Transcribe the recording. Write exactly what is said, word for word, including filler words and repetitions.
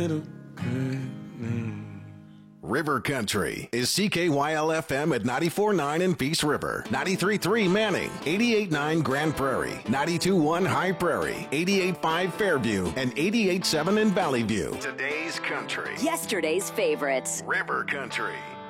River Country is C K Y L F M at ninety-four point nine in Peace River, ninety-three point three Manning, eighty-eight point nine Grand Prairie, ninety-two point one High Prairie, eighty-eight point five Fairview, and eighty-eight point seven in Valley View. Today's country. Yesterday's favorites. River Country.